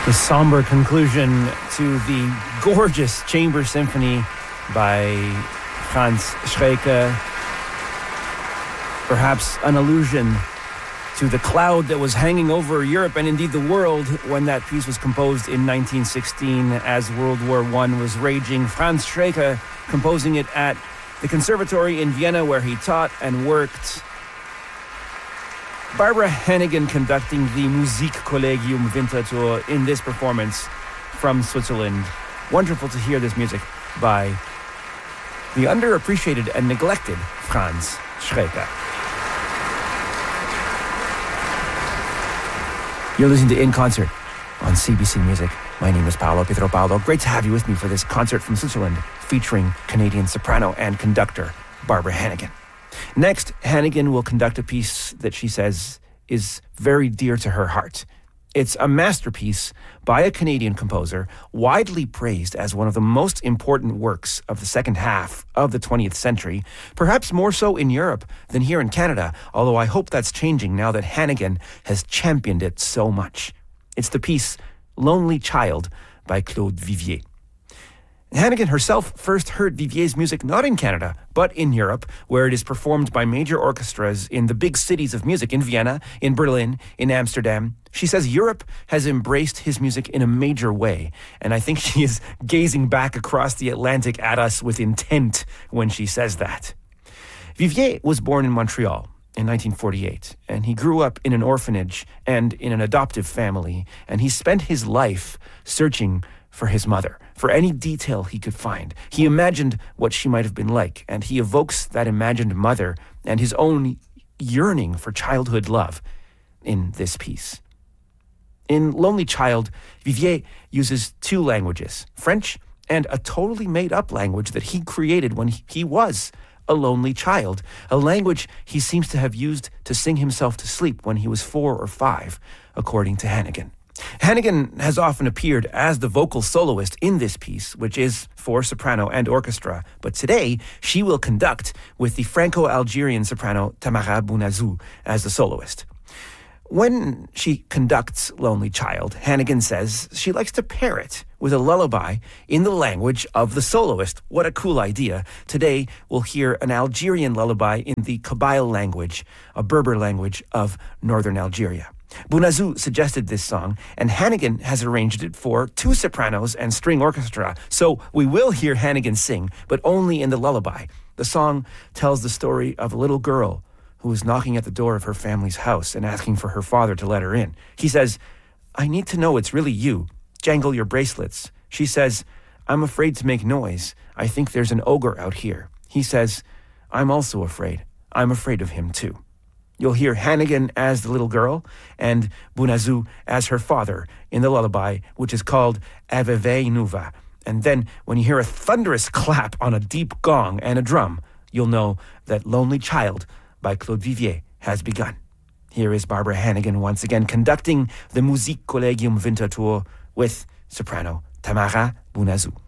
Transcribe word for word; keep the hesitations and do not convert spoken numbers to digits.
The somber conclusion to the gorgeous chamber symphony by Franz Schreike. Perhaps an allusion to the cloud that was hanging over Europe and indeed the world when that piece was composed in nineteen sixteen as World War One was raging. Franz Schreike composing it at the Conservatory in Vienna where he taught and worked. Barbara Hannigan conducting the Musikkollegium Winterthur in this performance from Switzerland. Wonderful to hear this music by the underappreciated and neglected Franz Schreike. You're listening to In Concert on C B C Music. My name is Paolo Pietropalo. Great to have you with me for this concert from Switzerland featuring Canadian soprano and conductor Barbara Hannigan. Next, Hannigan will conduct a piece that she says is very dear to her heart. It's a masterpiece by a Canadian composer, widely praised as one of the most important works of the second half of the twentieth century, perhaps more so in Europe than here in Canada, although I hope that's changing now that Hannigan has championed it so much. It's the piece Lonely Child by Claude Vivier. Hannigan herself first heard Vivier's music not in Canada, but in Europe, where it is performed by major orchestras in the big cities of music, in Vienna, in Berlin, in Amsterdam. She says Europe has embraced his music in a major way, and I think she is gazing back across the Atlantic at us with intent when she says that. Vivier was born in Montreal in nineteen forty-eight, and he grew up in an orphanage and in an adoptive family, and he spent his life searching for his mother, for any detail he could find. He imagined what she might have been like, and he evokes that imagined mother and his own yearning for childhood love in this piece. In Lonely Child, Vivier uses two languages, French and a totally made-up language that he created when he was a lonely child, a language he seems to have used to sing himself to sleep when he was four or five, according to Hannigan. Hannigan has often appeared as the vocal soloist in this piece, which is for soprano and orchestra, but today she will conduct with the Franco-Algerian soprano Tamara Bounazou as the soloist. When she conducts Lonely Child, Hannigan says she likes to pair it with a lullaby in the language of the soloist. What a cool idea. Today we'll hear an Algerian lullaby in the Kabyle language, a Berber language of northern Algeria. Bounazou suggested this song, and Hannigan has arranged it for two sopranos and string orchestra, so we will hear Hannigan sing, but only in the lullaby. The song tells the story of a little girl who is knocking at the door of her family's house and asking for her father to let her in. He says, "I need to know it's really you. Jangle your bracelets." She says, "I'm afraid to make noise. I think there's an ogre out here." He says, "I'm also afraid. I'm afraid of him too." You'll hear Hannigan as the little girl and Bounazou as her father in the lullaby, which is called Aveve Nuva. And then when you hear a thunderous clap on a deep gong and a drum, you'll know that Lonely Child by Claude Vivier has begun. Here is Barbara Hannigan once again conducting the Musikkollegium Winterthur with soprano Tamara Bounazou.